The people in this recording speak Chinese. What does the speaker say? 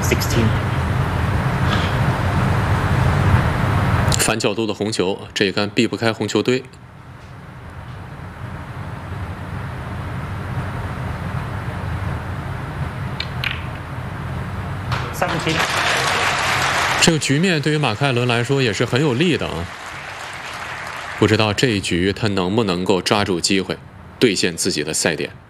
16. 反角度的红球，这一杆避不开红球堆。 17. 这个局面对于马凯伦来说也是很有利的啊。不知道这一局他能不能够抓住机会，兑现自己的赛点。